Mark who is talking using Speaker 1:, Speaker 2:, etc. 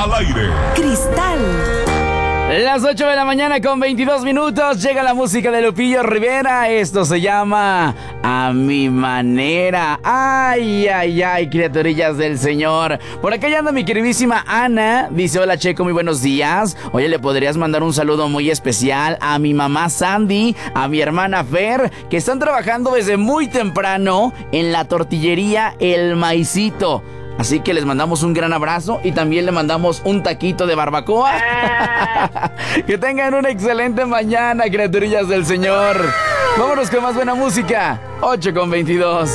Speaker 1: al aire.
Speaker 2: Cristal.
Speaker 3: Las 8 de la mañana con 22 minutos. Llega la música de Lupillo Rivera. Esto se llama A Mi Manera. Ay, ay, ay, criaturillas del Señor. Por acá ya anda mi queridísima Ana. Dice: hola Checo, muy buenos días. Oye, ¿le podrías mandar un saludo muy especial a mi mamá Sandy, a mi hermana Fer, que están trabajando desde muy temprano en la tortillería El Maicito? Así que les mandamos un gran abrazo y también le mandamos un taquito de barbacoa. Que tengan una excelente mañana, criaturillas del Señor. Vámonos con más buena música. 8:22.